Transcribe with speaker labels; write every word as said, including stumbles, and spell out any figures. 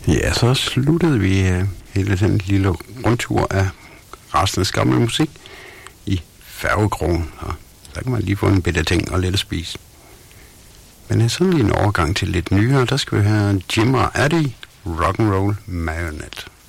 Speaker 1: Ja, så sluttede vi uh, hele den lille rundtur af Rasters gamle musik i Færgekrogen, og der kan man lige få en bitte ting og lidt at spise. Men sådan lige en overgang til lidt nyere, der skal vi have Jim og Addy, Rock'n'Roll Marionette.